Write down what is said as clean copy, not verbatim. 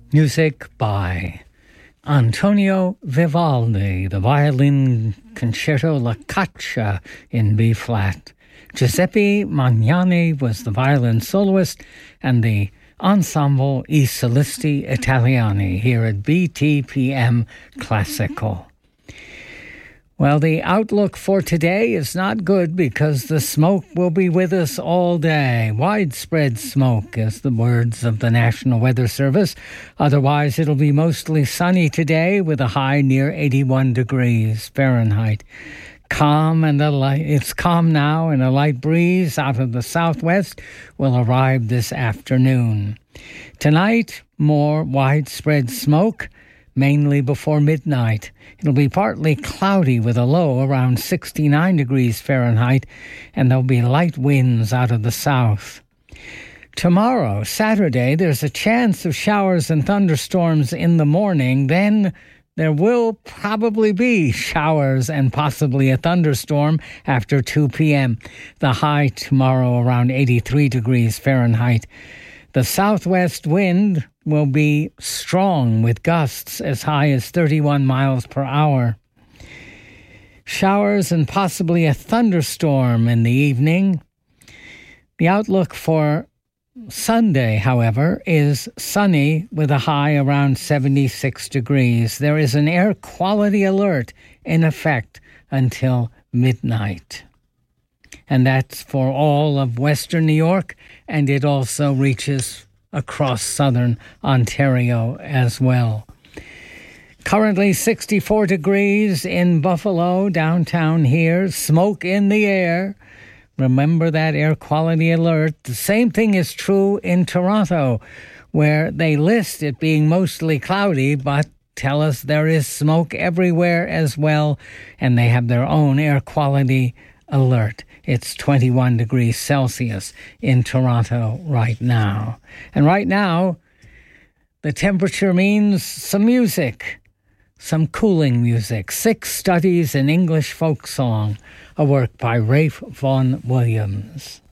Music by Antonio Vivaldi, the violin concerto La Caccia in B-flat. Giuseppe Magnani was the violin soloist, and the ensemble I Solisti Italiani here at BTPM Classical. Well, the outlook for today is not good because the smoke will be with us all day. Widespread smoke, is the words of the National Weather Service. Otherwise, it'll be mostly sunny today with a high near 81 degrees Fahrenheit. It's calm now, and a light breeze out of the southwest will arrive this afternoon. Tonight, more widespread smoke, mainly before midnight. It'll be partly cloudy with a low around 69 degrees Fahrenheit, and there'll be light winds out of the south. Tomorrow, Saturday, there's a chance of showers and thunderstorms in the morning. Then there will probably be showers and possibly a thunderstorm after 2 p.m. The high tomorrow around 83 degrees Fahrenheit. The southwest wind will be strong with gusts as high as 31 miles per hour. Showers and possibly a thunderstorm in the evening. The outlook for Sunday, however, is sunny with a high around 76 degrees. There is an air quality alert in effect until midnight. And that's for all of western New York, and it also reaches across southern Ontario as well. Currently 64 degrees in Buffalo, downtown here. Smoke in the air. Remember that air quality alert. The same thing is true in Toronto, where they list it being mostly cloudy, but tell us there is smoke everywhere as well, and they have their own air quality alert. It's 21 degrees Celsius in Toronto right now. And right now, the temperature means some music, some cooling music. 6 Studies in English Folk Song, a work by Ralph Vaughan Williams.